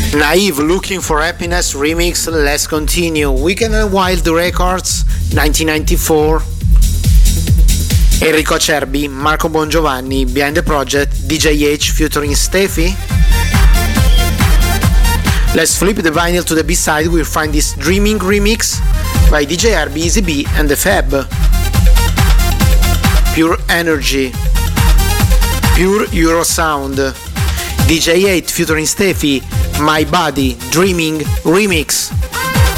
Naive Looking for Happiness remix. Let's continue. Weekend and Wild Records 1994. Enrico Acerbi, Marco Bongiovanni, Behind the Project, DJ H featuring Steffi. Let's flip the vinyl to the B-side. We'll find this Dreaming remix by DJ Herbie, Easy B and The Fab. Pure Energy, Pure Euro Sound, DJ 8 featuring Steffi, My Body, Dreaming remix.